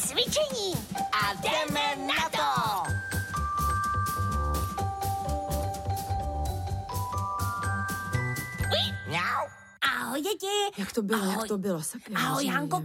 cvičení a jdeme na to! Ahoj, děti. Jak to bylo? Ahoj, Hanko.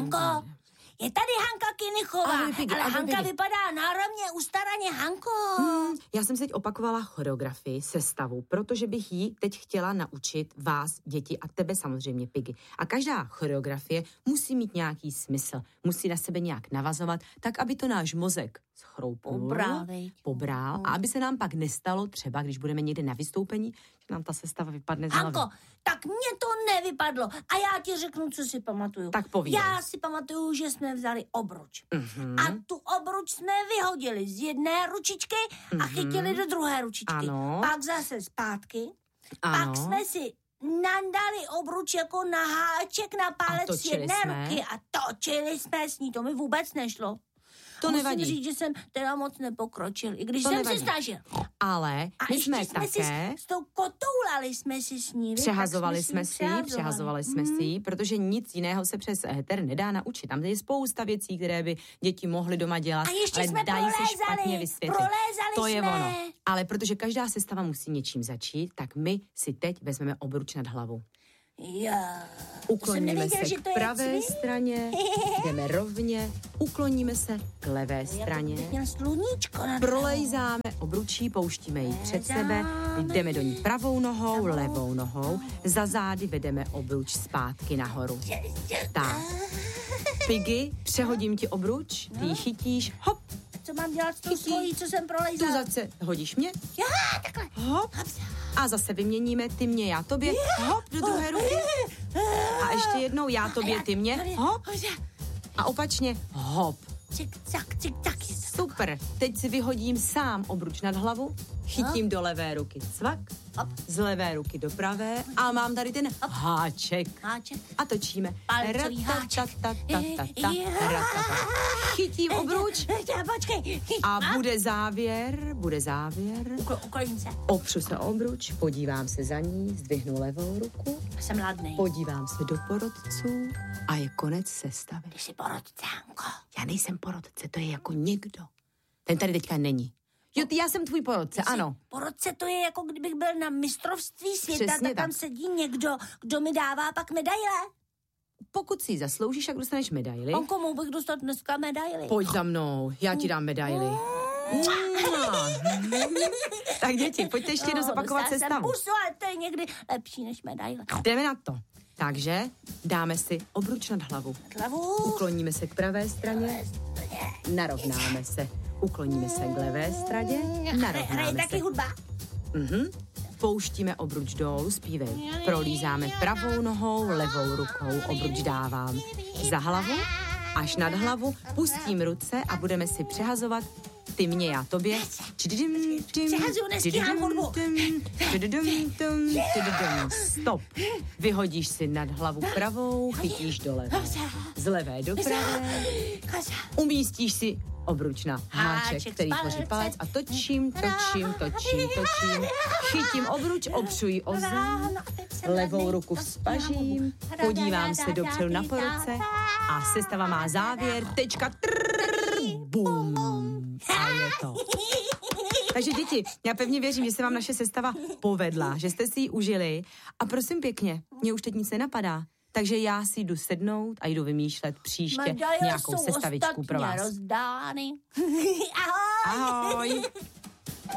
Je tady Hanka Kinichová, ale Hanka vypadá náramně ustaraně, Hanko. Já jsem se teď opakovala choreografii, sestavu, protože bych jí teď chtěla naučit vás, děti, a tebe samozřejmě, Piggy. A každá choreografie musí mít nějaký smysl, musí na sebe nějak navazovat, tak aby to náš mozek schroupnul, pobral a aby se nám pak nestalo třeba, když budeme někde na vystoupení, že nám ta sestava vypadne z hlavy. Hanko, tak mně to nevypadlo a já ti řeknu, co si pamatuju. Tak povídej. Já si pamatuju, že jsme vzali obruč. A tu obruč jsme vyhodili z jedné ručičky a chytili do druhé ručičky. Ano. Pak zase zpátky. Ano. Pak jsme si nandali obruč jako na háček na palec jedné ruky a točili jsme s ní. To mi vůbec nešlo. To nevadí. Musím říct, že jsem teda moc nepokročil, i když jsem se snažil. Ale my jsme také... S tou kotoulali jsme si s ní. Přehazovali jsme si ji, protože nic jiného se přes éter nedá naučit. Tam je spousta věcí, které by děti mohly doma dělat, ale dají se špatně vysvětlit. To je ono. Ale protože každá sestava musí něčím začít, tak my si teď vezmeme obruč nad hlavu. Ukloníme se k pravé straně, jdeme rovně, ukloníme se k levé straně, prolejzáme obručí, pouštíme ji před sebe, jdeme do ní pravou nohou, levou nohou, za zády vedeme obruč zpátky nahoru. Tak. Piggy, přehodím ti obruč, ty ji chytíš, hop. Co mám dělat s tou svojí, co jsem prolejzala? Tu zase hodíš mě. Já, takhle. Hop. A zase vyměníme, ty mě, já tobě, hop, do druhé ruky. A ještě jednou, já tobě, ty mě, hop. A opačně, hop. Cik, tak. Super, teď si vyhodím sám obruč nad hlavu, chytím do levé ruky cvak, z levé ruky do pravé a mám tady ten háček. A točíme. Palcový háček. Chytím obruč a bude závěr. Ukloním se. Opřu se obruč, podívám se za ní, zdvihnu levou ruku. Jsem ladnej. Podívám se do porodců a je konec sestavy. Ty jsi porodce, Hanko. Já nejsem porodce, to je jako někdo. Ten tady teďka není. Jo, já jsem tvůj porodce, ano. Porodce to je jako kdybych byl na mistrovství světa, Přesně tak tam sedí někdo, kdo mi dává pak medaile. Pokud si ji zasloužíš, jak dostaneš medaili. On komu bych dostat dneska medaili? Pojď za mnou, já ti dám medaili. Tak děti, pojďte ještě jednou zopakovat sestavu. Pusu, ale to je někdy lepší než medaile. Jdeme na to. Takže dáme si obruč nad hlavu. Ukloníme se k pravé straně, narovnáme se. Ukloníme se k levé straně, narovnáme se. Hraje taky hudba? Pouštíme obruč dolů, zpívej. Prolízáme pravou nohou, levou rukou, obruč dávám za hlavu, až nad hlavu, pustím ruce a budeme si přehazovat ty mě, já tobě. Přehazuju, nestíhám hudbu. Stop. Vyhodíš si nad hlavu pravou, chytíš do levé. Z levé do pravé. Umístíš si obruč na háček, který tvoří palec a točím. Chytím obruč, opřuji o zem, levou ruku vzpažím, podívám se dopředu na porodce a sestava má závěr, tečka, bum. A je to. Takže děti, já pevně věřím, že se vám naše sestava povedla, že jste si ji užili a prosím pěkně, mě už teď nic nenapadá. Takže já si jdu sednout a jdu vymýšlet příště nějakou sestavičku pro vás. Rozdány. Ahoj.